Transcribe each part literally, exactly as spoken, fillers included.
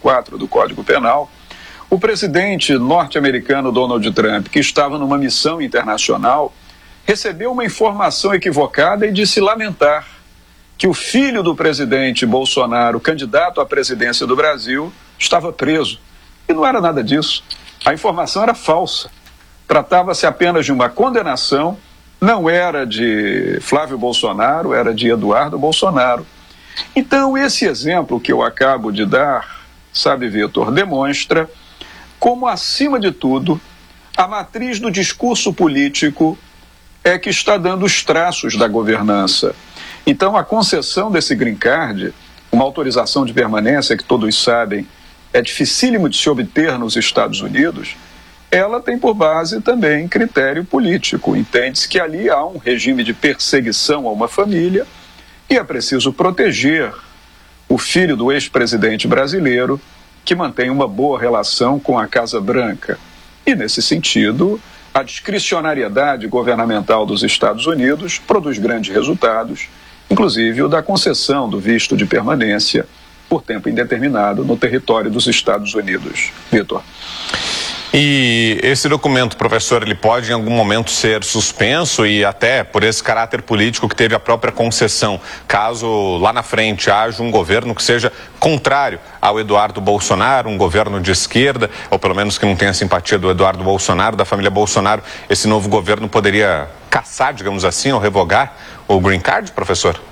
quatro do Código Penal, o presidente norte-americano Donald Trump, que estava numa missão internacional, recebeu uma informação equivocada e disse lamentar que o filho do presidente Bolsonaro, candidato à presidência do Brasil, estava preso. E não era nada disso. A informação era falsa. Tratava-se apenas de uma condenação, não era de Flávio Bolsonaro, era de Eduardo Bolsonaro. Então, esse exemplo que eu acabo de dar, sabe, Vitor, demonstra como, acima de tudo, a matriz do discurso político é que está dando os traços da governança. Então, a concessão desse green card, uma autorização de permanência que todos sabem é dificílimo de se obter nos Estados Unidos, ela tem por base também critério político. Entende-se que ali há um regime de perseguição a uma família e é preciso proteger o filho do ex-presidente brasileiro que mantém uma boa relação com a Casa Branca. E, nesse sentido, a discricionariedade governamental dos Estados Unidos produz grandes resultados, inclusive o da concessão do visto de permanência por tempo indeterminado no território dos Estados Unidos. Vitor. E esse documento, professor, ele pode em algum momento ser suspenso e até por esse caráter político que teve a própria concessão, caso lá na frente haja um governo que seja contrário ao Eduardo Bolsonaro, um governo de esquerda, ou pelo menos que não tenha simpatia do Eduardo Bolsonaro, da família Bolsonaro, esse novo governo poderia cassar, digamos assim, ou revogar o green card, professor?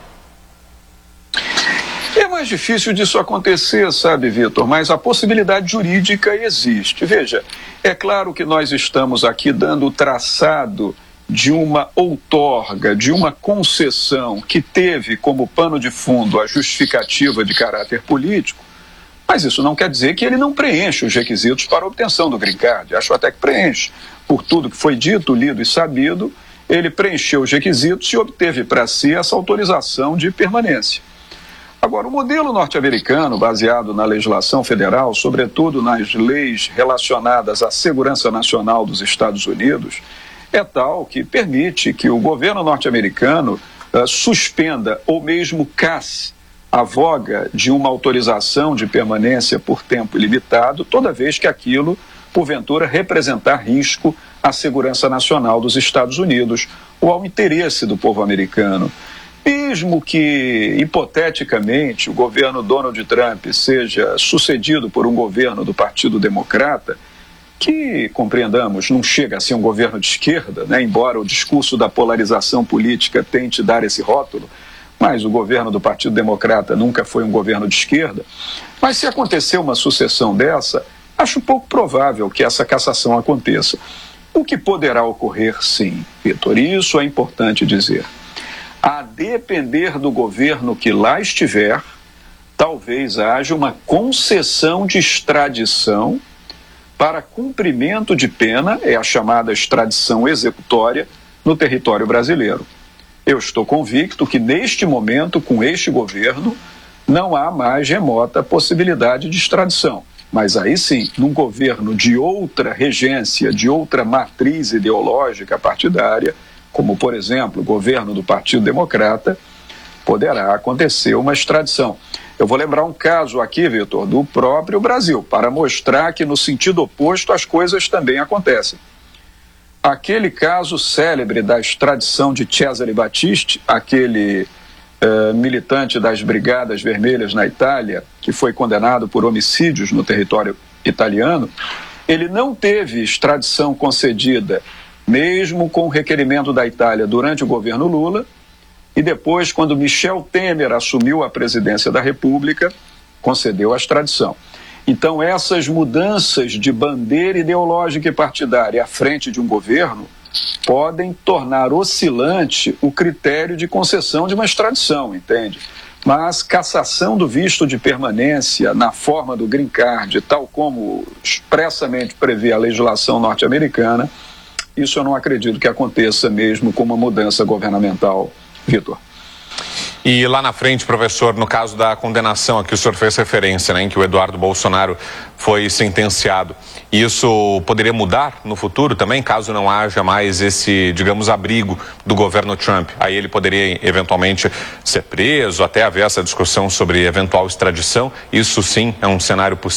É mais difícil disso acontecer, sabe, Vitor, mas a possibilidade jurídica existe. Veja, é claro que nós estamos aqui dando o traçado de uma outorga, de uma concessão que teve como pano de fundo a justificativa de caráter político, mas isso não quer dizer que ele não preenche os requisitos para a obtenção do green card. Acho até que preenche. Por tudo que foi dito, lido e sabido, ele preencheu os requisitos e obteve para si essa autorização de permanência. Agora, o modelo norte-americano, baseado na legislação federal, sobretudo nas leis relacionadas à segurança nacional dos Estados Unidos, é tal que permite que o governo norte-americano uh, suspenda ou mesmo casse a voga de uma autorização de permanência por tempo ilimitado, toda vez que aquilo, porventura, representar risco à segurança nacional dos Estados Unidos ou ao interesse do povo americano. Mesmo que, hipoteticamente, o governo Donald Trump seja sucedido por um governo do Partido Democrata, que, compreendamos, não chega a ser um governo de esquerda, né? Embora o discurso da polarização política tente dar esse rótulo, mas o governo do Partido Democrata nunca foi um governo de esquerda. Mas se acontecer uma sucessão dessa, acho pouco provável que essa cassação aconteça. O que poderá ocorrer, sim, Vitor, e isso é importante dizer. A depender do governo que lá estiver, talvez haja uma concessão de extradição para cumprimento de pena, é a chamada extradição executória, no território brasileiro. Eu estou convicto que, neste momento, com este governo, não há mais remota possibilidade de extradição. Mas aí sim, num governo de outra regência, de outra matriz ideológica partidária, como, por exemplo, o governo do Partido Democrata, poderá acontecer uma extradição. Eu vou lembrar um caso aqui, Vitor, do próprio Brasil, para mostrar que no sentido oposto as coisas também acontecem. Aquele caso célebre da extradição de Cesare Battisti, aquele eh, militante das Brigadas Vermelhas na Itália, que foi condenado por homicídios no território italiano, ele não teve extradição concedida mesmo com o requerimento da Itália durante o governo Lula, e depois, quando Michel Temer assumiu a presidência da República, concedeu a extradição. Então, essas mudanças de bandeira ideológica e partidária à frente de um governo podem tornar oscilante o critério de concessão de uma extradição, entende? Mas cassação do visto de permanência na forma do green card, tal como expressamente prevê a legislação norte-americana, isso eu não acredito que aconteça mesmo com uma mudança governamental, Vitor. E lá na frente, professor, no caso da condenação a que o senhor fez referência, né, em que o Eduardo Bolsonaro foi sentenciado, isso poderia mudar no futuro também, caso não haja mais esse, digamos, abrigo do governo Trump? Aí ele poderia eventualmente ser preso, até haver essa discussão sobre eventual extradição. Isso sim é um cenário possível.